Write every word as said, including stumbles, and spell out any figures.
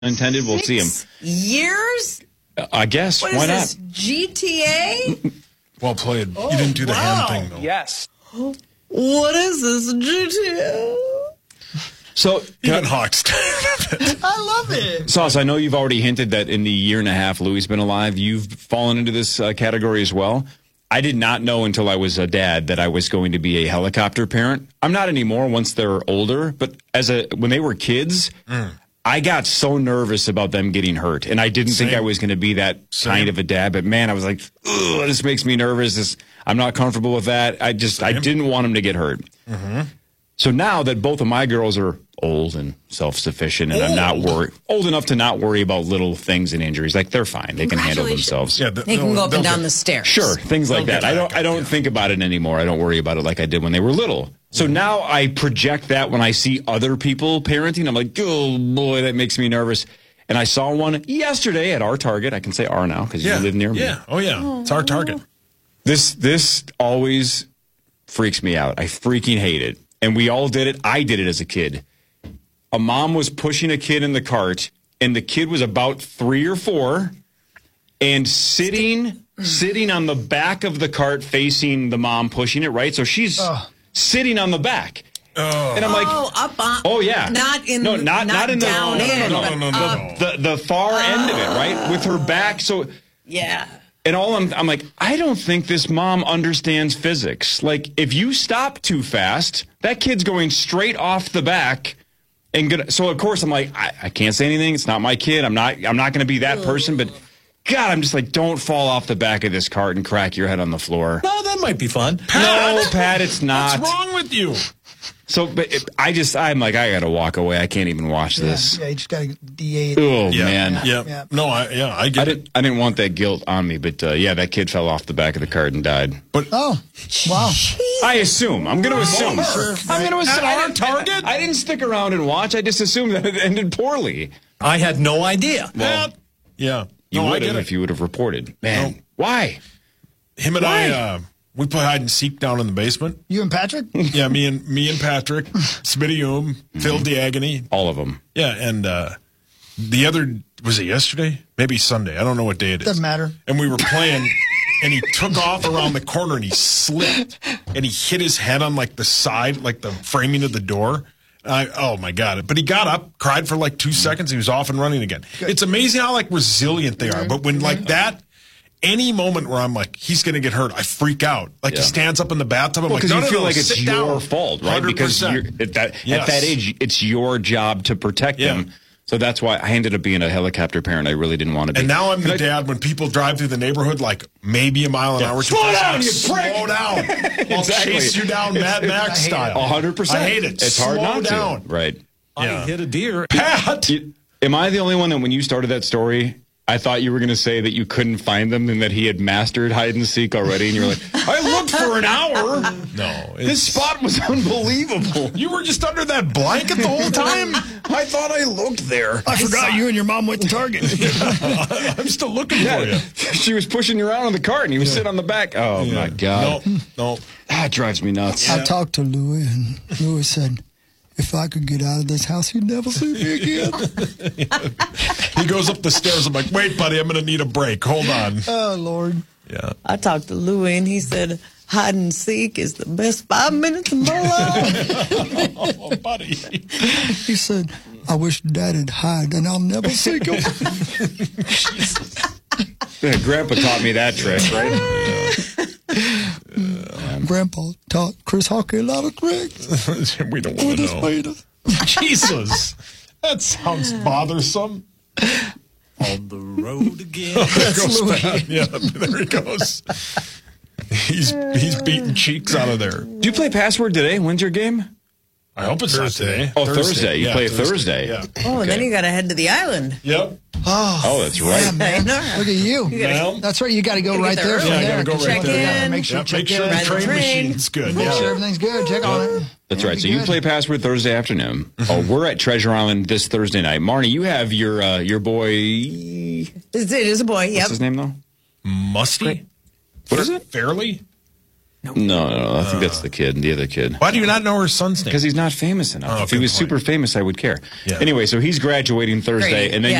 intended. We'll see him. Years? I guess. What Why is not? this, G T A? Well played. Oh, you didn't do the wow. hand thing, though. Yes. What is this, G T A? So, Even Hawks. I love it. Sauce, I know you've already hinted that in the year and a half Louie's been alive, you've fallen into this uh, category as well. I did not know until I was a dad that I was going to be a helicopter parent. I'm not anymore once they're older, but as a when they were kids, mm. I got so nervous about them getting hurt, and I didn't Same. think I was going to be that Same. kind of a dad. But man, I was like, ugh, this makes me nervous. This, I'm not comfortable with that. I just Same. I didn't want them to get hurt. Mm-hmm. So now that both of my girls are old and self-sufficient, and old. I'm not worried, old enough to not worry about little things and injuries, like they're fine, they can handle themselves. Yeah, they can go up and down get, the stairs. Sure, things like that. I don't, I don't yeah. think about it anymore. I don't worry about it like I did when they were little. So mm-hmm. now I project that when I see other people parenting, I'm like, oh boy, that makes me nervous. And I saw one yesterday at our Target. I can say our now because yeah. you live near me. Yeah, oh yeah, it's our Target. This, this always freaks me out. I freaking hate it. And we all did it. I did it as a kid. A mom was pushing a kid in the cart, and the kid was about three or four, and sitting sitting on the back of the cart facing the mom pushing it, right? So she's oh. sitting on the back. Oh. And I'm like, oh, up on, oh yeah, not in, no, not not, not in down the, in, no, no, no, no, no, no. The, the the far oh. end of it, right, with her back. So yeah. And all I'm, I'm like, I don't think this mom understands physics. Like, if you stop too fast, that kid's going straight off the back. And gonna, so, of course, I'm like, I, I can't say anything. It's not my kid. I'm not I'm not going to be that person. But, God, I'm just like, don't fall off the back of this cart and crack your head on the floor. No, that might be fun. Pat, no, Pat, it's not. What's wrong with you? So, but it, I just, I'm like, I got to walk away. I can't even watch yeah, this. Yeah, you just got to D A it. Oh, yeah, man. Yeah. yeah. No, I, yeah, I get I it. Didn't, I didn't want that guilt on me, but, uh, yeah, that kid fell off the back of the cart and died. But Oh, wow. I assume. I'm going to assume. Sure. I'm going to assume. At our Target? I didn't stick around and watch. I just assumed that it ended poorly. I had no idea. Well, yeah. You no, would I have get if it. you would have reported. Man, No. why? Him and Why? I, uh, we play hide and seek down in the basement. You and Patrick? Yeah, me and me and Patrick, Smitty Oom, mm-hmm. Phil Diagony. All of them. Yeah, and uh, the other, was it yesterday? Maybe Sunday. I don't know what day it is. Doesn't matter. And we were playing, and he took off around the corner, and he slipped, and he hit his head on, like, the side, like the framing of the door. I, oh, my God. But he got up, cried for, like, two seconds. He was off and running again. Good. It's amazing how, like, resilient they are. But when, like, that... Any moment where I'm like, he's going to get hurt, I freak out. Like, yeah. he stands up in the bathtub. I'm well, like, because no, you no, feel no, like it's your down. fault, right? one hundred percent. Because you're, at, that, yes. at that age, it's your job to protect yeah. them. So that's why I ended up being a helicopter parent. I really didn't want to be. And now I'm the I, dad when people drive through the neighborhood, like maybe a mile an yeah. hour. Slow down, like, you slow prick! Slow down. I'll exactly. chase you down Mad Max style. one hundred percent. I hate it. It's slow hard not down. to. Right. Yeah. I hit a deer. Pat! You, am I the only one that when you started that story, I thought you were going to say that you couldn't find them and that he had mastered hide and seek already, and you were like, I looked for an hour. No. This spot was unbelievable. You were just under that blanket the whole time? I thought I looked there. I, I forgot you and your mom went to Target. Yeah. I'm still looking yeah. for you. She was pushing you around on the cart, and he was yeah. sitting on the back. Oh, yeah. my God. No, no. That drives me nuts. Yeah. I talked to Louis, and Louis said, if I could get out of this house, you'd never see me again. He goes up the stairs. I'm like, wait, buddy, I'm going to need a break. Hold on. Oh, Lord. Yeah. I talked to Louie, and he said, hide and seek is the best five minutes of my life. Oh, buddy. He said, I wish Daddy'd hide, and I'll never seek him. Yeah, Grandpa taught me that trick, right? Yeah. Grandpa taught Chris Hockey a lot of tricks. We don't want to know. Jesus. That sounds bothersome. On the road again. Oh, there goes Pat. Yeah, there he goes. He's he's beating cheeks out of there. Do you play Password today? When's your game? I hope it's Thursday. Not today. Oh, Thursday. Thursday. You yeah, play Thursday. Thursday. Yeah. Oh, okay. And then you got to head to the island. Yep. Oh, oh that's right. Yeah, man. Look at you. you gotta, that's right. You got to go right there. there from yeah, there. I got to go right check there. In. Make sure, yeah, check make sure in. the train, train machine's good. Make yeah. sure everything's good. Check on it. That's right. So you play Password Thursday afternoon. Oh, we're at Treasure Island this Thursday night. Marnie, you have your uh, your boy. It is a boy. Yep. What's his name though? Musty. What is it? Fairly. No, no, no. I think that's the kid, the other kid. Why do you not know her son's name? Because he's not famous enough. Oh, if he good was point. super famous, I would care. Yeah. Anyway, so he's graduating Thursday, Great. and then Yeah.